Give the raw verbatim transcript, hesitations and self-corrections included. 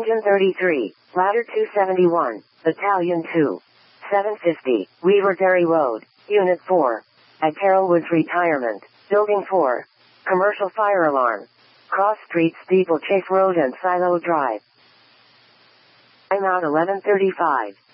Engine thirty-three, Ladder two seventy-one, Battalion two, seven fifty, Weaver Dairy Road, Unit four. At Carrollwood's Retirement, Building four. Commercial Fire Alarm. Cross Street, Steeplechase Road and Silo Drive. I'm out eleven thirty-five.